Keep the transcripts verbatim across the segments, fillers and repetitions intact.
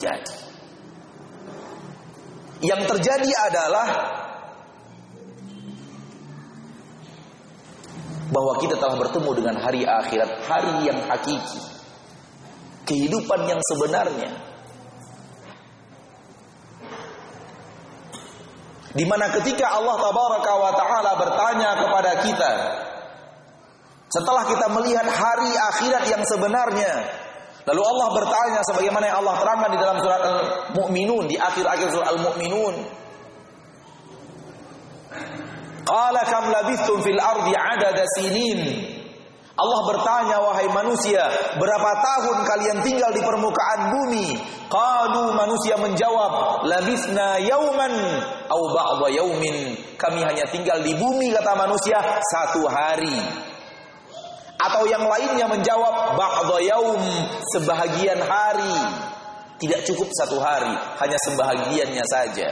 Jadi, yang terjadi adalah bahwa kita telah bertemu dengan hari akhirat, hari yang hakiki, kehidupan yang sebenarnya, di mana ketika Allah Tabaraka wa Ta'ala bertanya kepada kita setelah kita melihat hari akhirat yang sebenarnya, lalu Allah bertanya sebagaimana yang Allah terangkan di dalam surat Al-Mu'minun, di akhir-akhir surat Al-Mu'minun, qala kam labithtum fil ardi adada sinin. Allah bertanya, wahai manusia, berapa tahun kalian tinggal di permukaan bumi? Qalu, manusia menjawab, labithna yauman au ba'dha yaumin. Kami hanya tinggal di bumi, kata manusia, satu hari. Atau yang lainnya menjawab, ba'dha yaum, sebahagian hari. Tidak cukup satu hari, hanya sebahagiannya saja.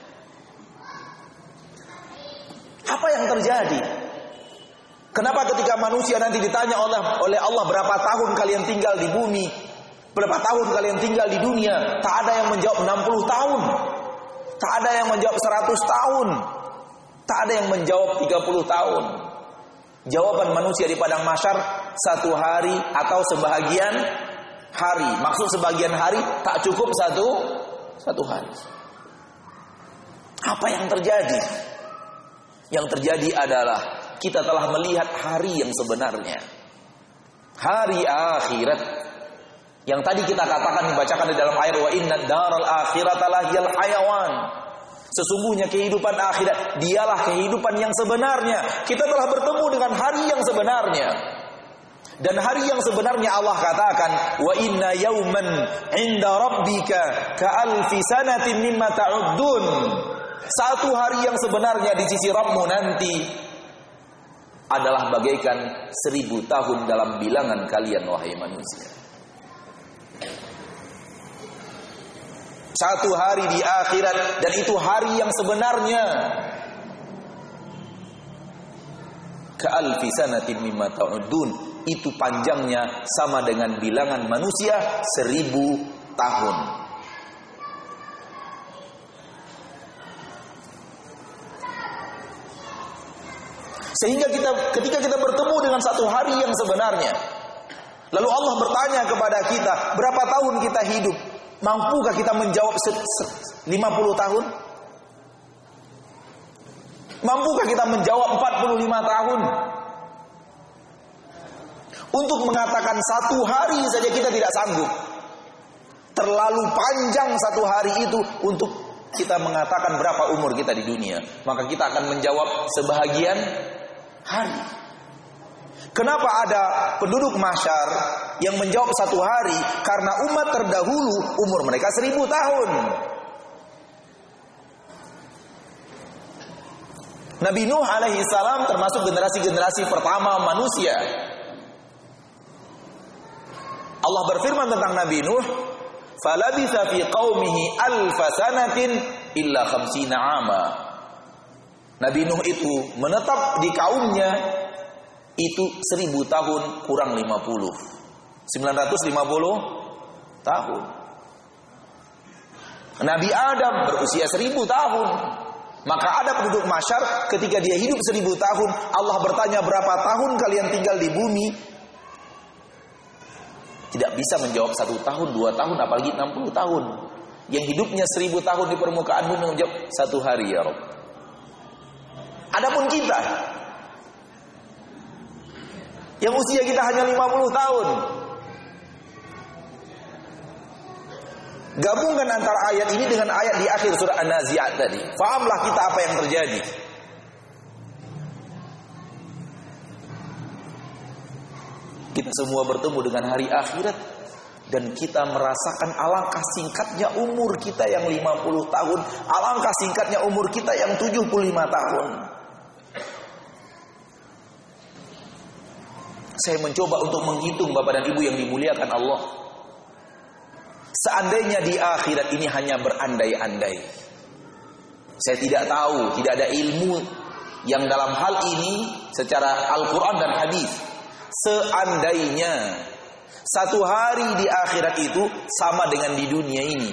Apa yang terjadi? Kenapa ketika manusia nanti ditanya oleh oleh Allah berapa tahun kalian tinggal di bumi, berapa tahun kalian tinggal di dunia, tak ada yang menjawab enam puluh tahun, tak ada yang menjawab seratus tahun, tak ada yang menjawab tiga puluh tahun. Jawaban manusia di padang mahsyar, satu hari atau sebahagian hari. Maksud sebagian hari tak cukup satu satu hari. Apa yang terjadi? Yang terjadi adalah kita telah melihat hari yang sebenarnya, hari akhirat, yang tadi kita katakan, dibacakan di dalam ayat, wa inna daral akhirata lahiyal hayawan. Sesungguhnya kehidupan akhirat dialah kehidupan yang sebenarnya. Kita telah bertemu dengan hari yang sebenarnya. Dan hari yang sebenarnya Allah katakan, wa inna yauman inda rabbika ka alfi sanatin mimma ta'uddun. Satu hari yang sebenarnya di sisi Rabbmu nanti adalah bagaikan seribu tahun dalam bilangan kalian, wahai manusia. Satu hari di akhirat, dan itu hari yang sebenarnya. Ka'alfi sanatin mimma ta'udun, itu panjangnya sama dengan bilangan manusia seribu tahun. Sehingga kita, ketika kita bertemu dengan satu hari yang sebenarnya, lalu Allah bertanya kepada kita, berapa tahun kita hidup? Mampukah kita menjawab lima puluh tahun? Mampukah kita menjawab empat puluh lima tahun? Untuk mengatakan satu hari saja kita tidak sanggup. Terlalu panjang satu hari itu untuk kita mengatakan berapa umur kita di dunia. Maka kita akan menjawab sebahagian hari. Kenapa ada penduduk mahsyar yang menjawab satu hari? Karena umat terdahulu umur mereka seribu tahun. Nabi Nuh alaihi salam termasuk generasi-generasi pertama manusia. Allah berfirman tentang Nabi Nuh, falabitha fi qaumihi alfa sanatin illa khamsina ama. Nabi Nuh itu menetap di kaumnya itu seribu tahun kurang lima puluh. sembilan ratus lima puluh tahun. Nabi Adam berusia seribu tahun. Maka ada penduduk mahsyar ketika dia hidup seribu tahun, Allah bertanya berapa tahun kalian tinggal di bumi? Tidak bisa menjawab satu tahun, dua tahun, apalagi enam puluh tahun. Yang hidupnya seribu tahun di permukaan bumi menjawab satu hari, ya Rabb. Adapun kita yang usia kita hanya lima puluh tahun. Gabungkan antara ayat ini dengan ayat di akhir surah An-Nazi'at tadi. Fahamlah kita apa yang terjadi. Kita semua bertemu dengan hari akhirat, dan kita merasakan alangkah singkatnya umur kita yang lima puluh tahun, alangkah singkatnya umur kita yang tujuh puluh lima tahun. Saya mencoba untuk menghitung Bapak dan Ibu yang dimuliakan Allah. Seandainya di akhirat ini hanya berandai-andai. Saya tidak tahu, tidak ada ilmu yang dalam hal ini secara Al-Quran dan hadis. Seandainya satu hari di akhirat itu sama dengan di dunia ini,